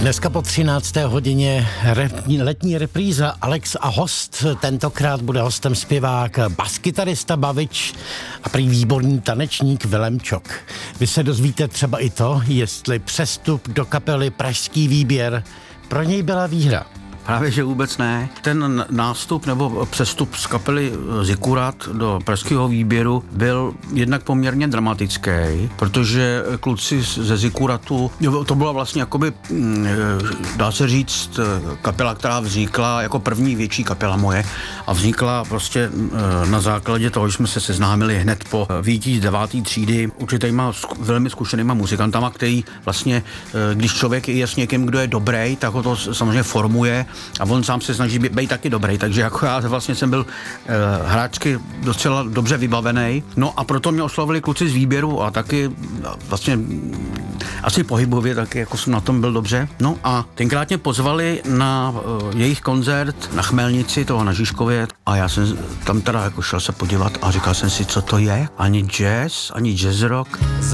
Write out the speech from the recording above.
Dneska po 13. hodině letní repríza Alex a host. Tentokrát bude hostem zpěvák, baskytarista Bavič a prý výborný tanečník Vilém Čok. Vy se dozvíte třeba i to, jestli přestup do kapely Pražský výběr pro něj byla výhra. Právě, že vůbec ne. Ten nástup nebo přestup z kapely Zikurat do pražského výběru byl jednak poměrně dramatický, protože kluci ze Zikuratu, to byla vlastně jakoby, dá se říct, kapela, která vznikla jako první větší kapela moje a vznikla prostě na základě toho, že jsme se seznámili hned po výjití z 9. třídy určitýma velmi zkušenýma muzikantama, který vlastně, když člověk je s někým, kdo je dobrý, tak ho to samozřejmě formuje a on sám se snaží být taky dobrý, takže jako já vlastně jsem byl hráčsky docela dobře vybavený. No a proto mě oslovili kluci z výběru a taky vlastně asi pohybově taky jako jsem na tom byl dobře. No a tenkrát mě pozvali na jejich koncert na Chmelnici, toho na Žižkově, a já jsem tam teda jako šel se podívat a říkal jsem si, co to je? Ani jazz, ani jazz rock.